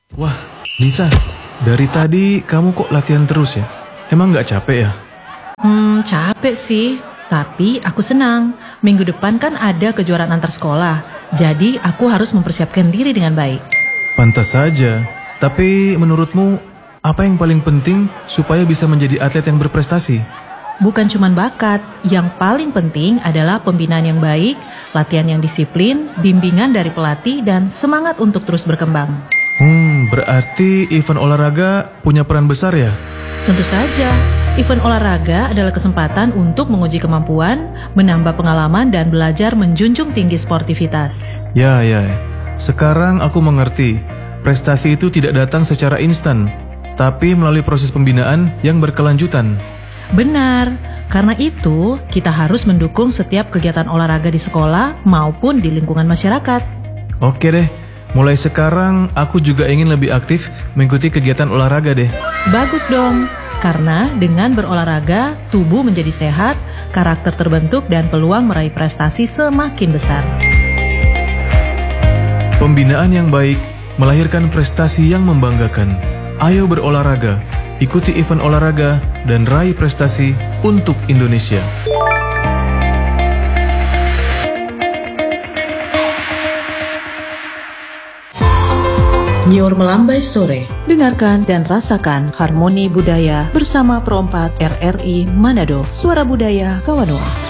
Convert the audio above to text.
Wah, Nisa, dari tadi kamu kok latihan terus ya? Emang nggak capek ya? Capek sih, tapi aku senang. Minggu depan kan ada kejuaraan antar sekolah, jadi aku harus mempersiapkan diri dengan baik. Pantas saja. Tapi menurutmu, apa yang paling penting supaya bisa menjadi atlet yang berprestasi? Bukan cuma bakat, yang paling penting adalah pembinaan yang baik, latihan yang disiplin, bimbingan dari pelatih, dan semangat untuk terus berkembang. Berarti event olahraga punya peran besar ya? Tentu saja, event olahraga adalah kesempatan untuk menguji kemampuan, menambah pengalaman, dan belajar menjunjung tinggi sportivitas. Ya. Sekarang aku mengerti, prestasi itu tidak datang secara instan, tapi melalui proses pembinaan yang berkelanjutan. Benar, karena itu kita harus mendukung setiap kegiatan olahraga di sekolah maupun di lingkungan masyarakat. Oke deh, mulai sekarang aku juga ingin lebih aktif mengikuti kegiatan olahraga deh. Bagus dong, karena dengan berolahraga, tubuh menjadi sehat, karakter terbentuk, dan peluang meraih prestasi semakin besar. Pembinaan yang baik melahirkan prestasi yang membanggakan. Ayo berolahraga, ikuti event olahraga, dan raih prestasi untuk Indonesia. Nyiur Melambai Sore. Dengarkan dan rasakan harmoni budaya bersama Pro 4 RRI Manado, Suara Budaya Kawanua.